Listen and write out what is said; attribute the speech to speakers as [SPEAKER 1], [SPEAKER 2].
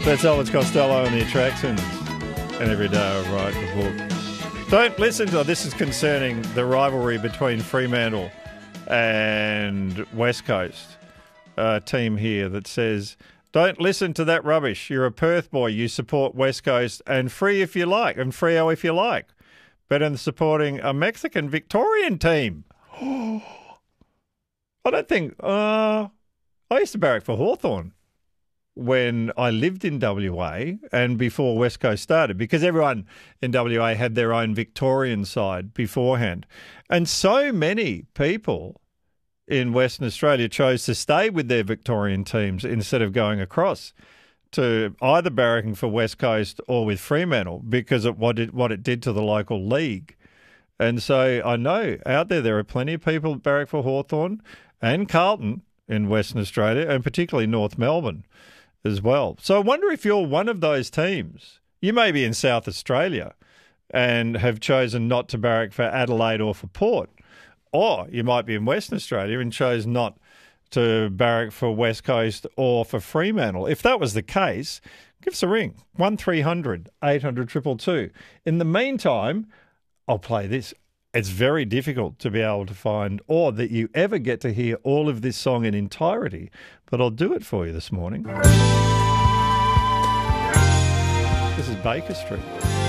[SPEAKER 1] That's Elvis Costello and the Attractions. And every day I write the book. Don't listen to this. Is concerning the rivalry between Fremantle and West Coast. A team here that says, don't listen to that rubbish. You're a Perth boy. You support West Coast and Free if you like, and Freo if you like. Better than supporting a Mexican Victorian team. I don't think... I used to barrack for Hawthorn when I lived in WA and before West Coast started, because everyone in WA had their own Victorian side beforehand. And so many people in Western Australia chose to stay with their Victorian teams instead of going across to either barracking for West Coast or with Fremantle because of what it did to the local league. And so I know out there are plenty of people that barrack for Hawthorn and Carlton in Western Australia, and particularly North Melbourne as well. So I wonder if you're one of those teams. You may be in South Australia and have chosen not to barrack for Adelaide or for Port. Or you might be in Western Australia and chose not to barrack for West Coast or for Fremantle. If that was the case, give us a ring, 1300 800 222. In the meantime, I'll play this. It's very difficult to be able to find or that you ever get to hear all of this song in entirety, but I'll do it for you this morning. This is Baker Street.